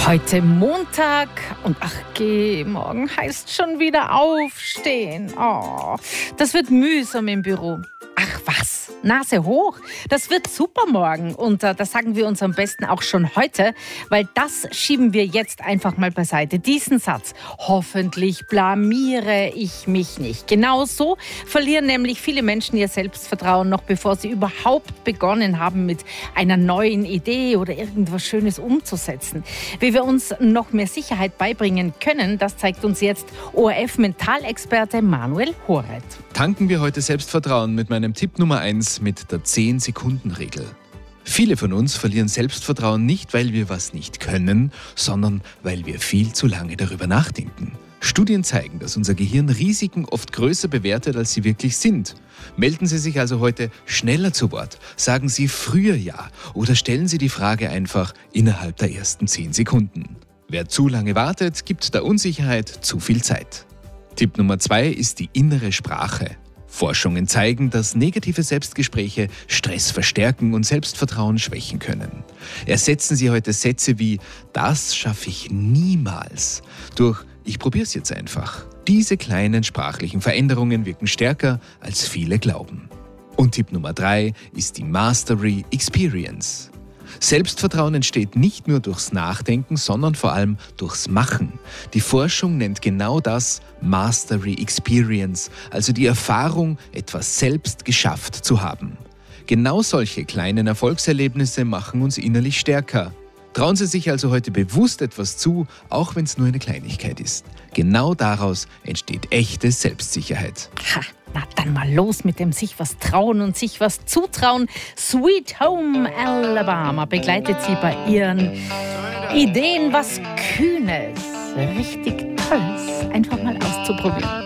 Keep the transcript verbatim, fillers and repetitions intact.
Heute Montag und ach geh, morgen heißt schon wieder aufstehen. Oh, das wird mühsam im Büro. Ach was, Nase hoch, das wird super morgen und äh, das sagen wir uns am besten auch schon heute, weil das schieben wir jetzt einfach mal beiseite. Diesen Satz, hoffentlich blamiere ich mich nicht. Genau so verlieren nämlich viele Menschen ihr Selbstvertrauen noch bevor sie überhaupt begonnen haben mit einer neuen Idee oder irgendwas Schönes umzusetzen. Wie wir uns noch mehr Sicherheit beibringen können, das zeigt uns jetzt O R F-Mentalexperte Manuel Horet. Tanken wir heute Selbstvertrauen mit meinem Tipp Nummer eins mit der zehn-Sekunden-Regel. Viele von uns verlieren Selbstvertrauen nicht, weil wir was nicht können, sondern weil wir viel zu lange darüber nachdenken. Studien zeigen, dass unser Gehirn Risiken oft größer bewertet, als sie wirklich sind. Melden Sie sich also heute schneller zu Wort, sagen Sie früher Ja oder stellen Sie die Frage einfach innerhalb der ersten zehn Sekunden. Wer zu lange wartet, gibt der Unsicherheit zu viel Zeit. Tipp Nummer zwei ist die innere Sprache. Forschungen zeigen, dass negative Selbstgespräche Stress verstärken und Selbstvertrauen schwächen können. Ersetzen Sie heute Sätze wie „Das schaffe ich niemals“ durch „Ich probier's jetzt einfach“. Diese kleinen sprachlichen Veränderungen wirken stärker, als viele glauben. Und Tipp Nummer drei ist die Mastery Experience. Selbstvertrauen entsteht nicht nur durchs Nachdenken, sondern vor allem durchs Machen. Die Forschung nennt genau das Mastery Experience, also die Erfahrung, etwas selbst geschafft zu haben. Genau solche kleinen Erfolgserlebnisse machen uns innerlich stärker. Trauen Sie sich also heute bewusst etwas zu, auch wenn es nur eine Kleinigkeit ist. Genau daraus entsteht echte Selbstsicherheit. Ha, na dann mal los mit dem sich was trauen und sich was zutrauen. Sweet Home Alabama begleitet Sie bei Ihren Ideen, was Kühnes, richtig Tolles, einfach mal auszuprobieren.